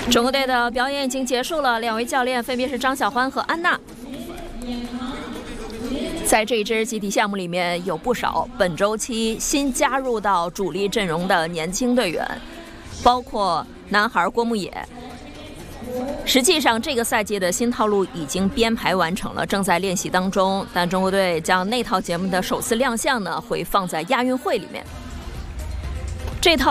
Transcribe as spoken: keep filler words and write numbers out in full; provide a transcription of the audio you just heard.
中国队的表演已经结束了，两位教练分别是张小欢和安娜。在这支集体项目里面，有不少本周期新加入到主力阵容的年轻队员，包括男孩郭牧野。实际上，这个赛季的新套路已经编排完成了，正在练习当中。但中国队将那套节目的首次亮相呢，会放在亚运会里面。这套